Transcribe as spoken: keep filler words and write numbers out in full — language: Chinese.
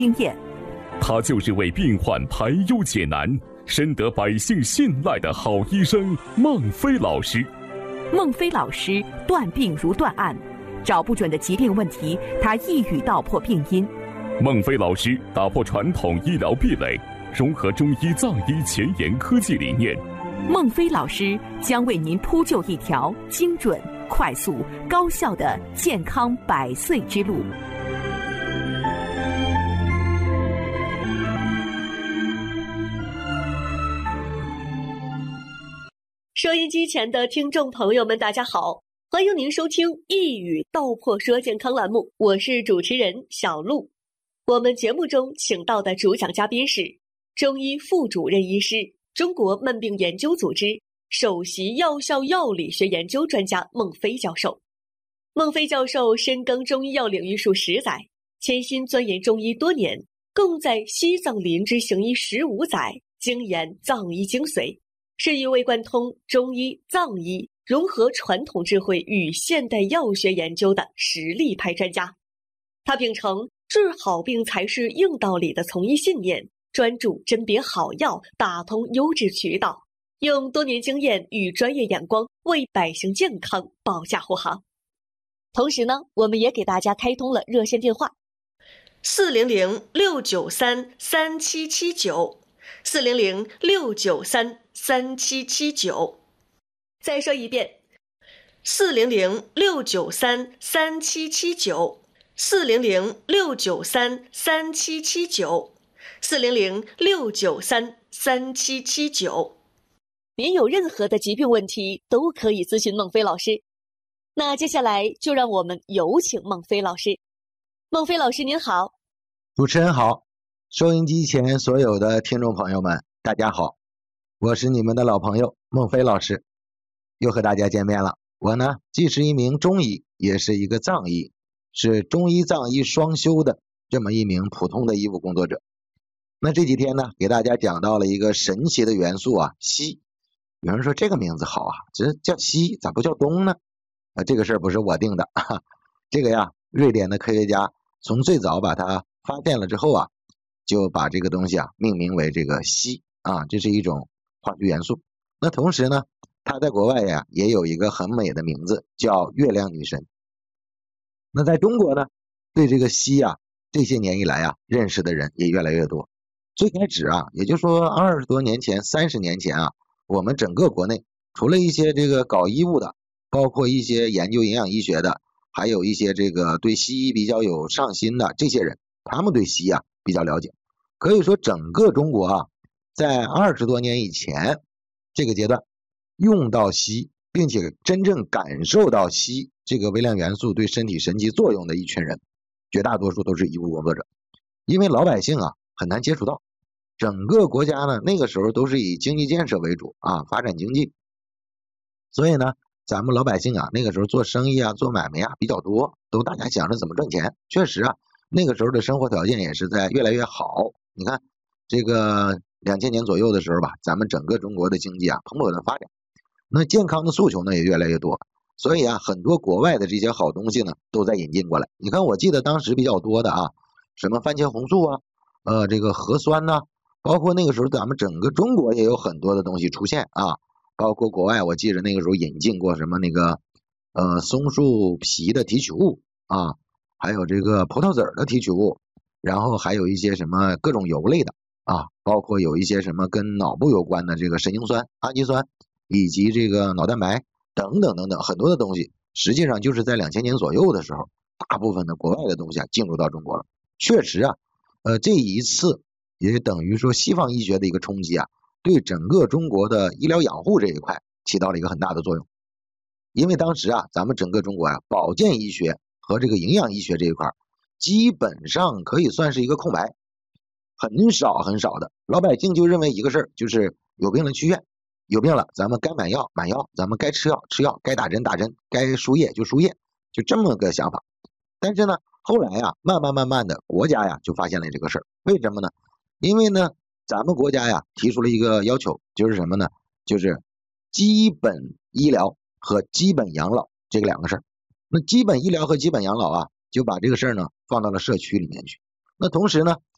经验。 他就是为病患排忧解难、深得百姓信赖的好医生孟非老师。 孟非老师断病如断案，找不准的疾病问题，他一语道破病因。 孟非老师打破传统医疗壁垒，融合中医藏医前沿科技理念。 孟非老师将为您铺就一条精准、快速、高效的健康百岁之路。 收音机前的听众朋友们，大家好，欢迎您收听一语道破说健康栏目，我是主持人小璐。我们节目中请到的主讲嘉宾是中医副主任医师、中国慢病研究组织首席药效药理学研究专家孟非教授。孟非教授深耕中医药领域数十载，潜心钻研中医多年，共在西藏林芝行医十五载，精研藏医精髓，是一位贯通中医、藏医，融合传统智慧与现代药学研究的实力派专家。他秉承治好病才是硬道理的从医信念，专注甄别好药，打通优质渠道，用多年经验与专业眼光为百姓健康保驾护航。同时呢，我们也给大家开通了热线电话四零零六九三三七七九，四零零六九三三七七九。再说一遍，四零零六九三三七七九。四零零六九三三七七九，四零零六九三三七七九。您有任何的疾病问题都可以咨询孟非老师。那接下来就让我们有请孟非老师。孟非老师您好。 主持人好，收音机前所有的听众朋友们大家好，我是你们的老朋友孟非老师，又和大家见面了。我呢既是一名中医，也是一个藏医，是中医藏医双修的这么一名普通的医务工作者。那这几天呢，给大家讲到了一个神奇的元素啊，硒。有人说这个名字好啊，这叫硒，咋不叫氡呢？啊，这个事儿不是我定的，啊、这个呀，瑞典的科学家从最早把它发现了之后啊，就把这个东西啊命名为这个硒啊，这是一种化学元素。那同时呢，它在国外呀也有一个很美的名字，叫月亮女神。那在中国呢，对这个硒啊，这些年以来啊，认识的人也越来越多。最开始啊，也就是说二十多年前、三十年前啊，我们整个国内除了一些这个搞医务的，包括一些研究营养医学的，还有一些这个对西医比较有上心的这些人，他们对硒啊比较了解。可以说整个中国啊，在二十多年以前这个阶段用到硒，并且真正感受到硒这个微量元素对身体神奇作用的一群人，绝大多数都是医务工作者。因为老百姓啊很难接触到，整个国家呢那个时候都是以经济建设为主啊，发展经济，所以呢咱们老百姓啊那个时候做生意啊做买卖啊比较多，都大家想着怎么赚钱。确实啊，那个时候的生活条件也是在越来越好。你看这个两千年左右的时候吧，咱们整个中国的经济啊蓬勃的发展，那健康的诉求呢也越来越多，所以啊很多国外的这些好东西呢都在引进过来。你看我记得当时比较多的啊，什么番茄红素啊，呃这个核酸呐、啊，包括那个时候咱们整个中国也有很多的东西出现啊，包括国外我记得那个时候引进过什么那个呃松树皮的提取物啊，还有这个葡萄籽的提取物，然后还有一些什么各种油类的啊，包括有一些什么跟脑部有关的这个神经酸、氨基酸以及这个脑蛋白等等等等很多的东西，实际上就是在两千年左右的时候，大部分的国外的东西啊进入到中国了。确实啊，呃这一次也等于说西方医学的一个冲击啊，对整个中国的医疗养护这一块起到了一个很大的作用。因为当时啊，咱们整个中国啊，保健医学和这个营养医学这一块基本上可以算是一个空白，很少很少的，老百姓就认为一个事儿，就是有病了去医院，有病了咱们该买药买药，咱们该吃药吃药，该打针打针，该输液就输液，就这么个想法。但是呢后来呀，慢慢慢慢的国家呀就发现了这个事儿。为什么呢？因为呢咱们国家呀提出了一个要求，就是什么呢？就是基本医疗和基本养老这个两个事儿。那基本医疗和基本养老啊，就把这个事儿呢放到了社区里面去。那同时呢，